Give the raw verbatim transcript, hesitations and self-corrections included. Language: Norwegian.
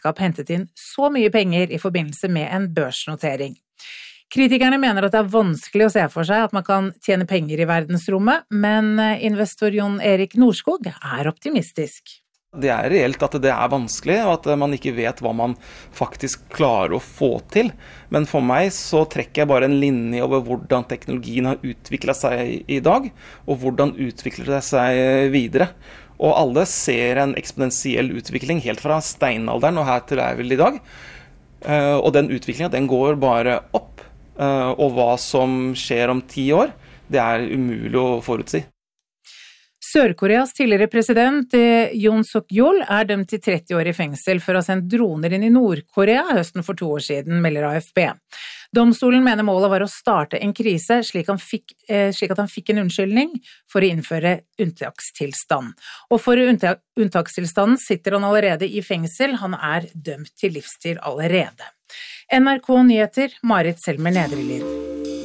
selskap hentet inn så mye penger i forbindelse med en børsnotering. Kritikerne mener at det er vanskelig å se for seg at man kan tjene penger i verdensrommet, men investor Jon Erik Norskog er optimistisk. Det er reelt at det er vanskelig, og at man ikke vet hva man faktisk klarer å få til. Men for meg så trekker jeg bare en linje over hvordan teknologien har utviklet seg i dag, og hvordan utvikler det seg videre. Og alle ser en eksponentiell utvikling helt fra steinalderen og her til det er vel i dag. Og den utviklingen den går bare opp, og hva som skjer om ti år, det er umulig å forutsi. Sør-Koreas tidligere president Yoon Suk-yeol er dømt til tretti år i fengsel for å ha sendt droner inn i Nord-Korea høsten for to år siden, melder A F P. Domstolen mener målet var å starte en krise slik, han fikk, eh, slik at han fikk en unnskyldning for å innføre unntakstilstand. Og for unntakstilstanden sitter han allerede i fengsel, han er dømt til livstid allerede. N R K Nyheter, Marit Selmer Nedrelid.